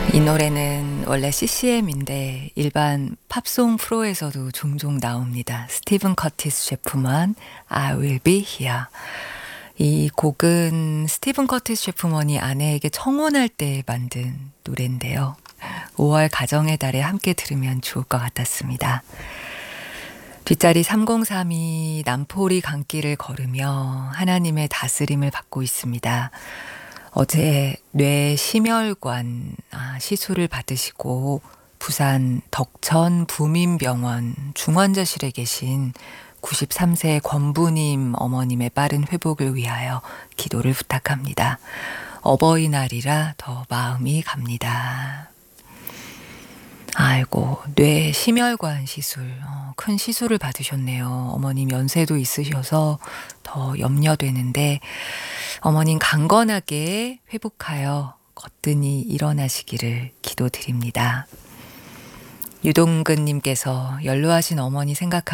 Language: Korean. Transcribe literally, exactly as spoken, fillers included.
이 노래는 원래 씨씨엠인데 일반 팝송 프로에서도 종종 나옵니다. 스티븐 커티스 제프먼 I Will Be Here. 이 곡은 스티븐 커티스 제프먼이 아내에게 청혼할 때 만든 노래인데요. 오월 가정의 달에 함께 들으면 좋을 것 같았습니다. 뒷자리 삼공삼이 남포리 강길을 걸으며 하나님의 다스림을 받고 있습니다. 어제 뇌심혈관 아, 시술을 받으시고 부산 덕천 부민병원 중환자실에 계신 구십삼 세 권부님 어머님의 빠른 회복을 위하여 기도를 부탁합니다. 어버이날이라 더 마음이 갑니다. 아이고, 뇌심혈관 시술, 어, 큰 시술을 받으셨네요. 어머님 연세도 있으셔서 더 염려되는데 어머님 강건하게 회복하여 거뜬히 일어나시기를 기도드립니다. 유동근님께서 연로하신 어머니 생각하면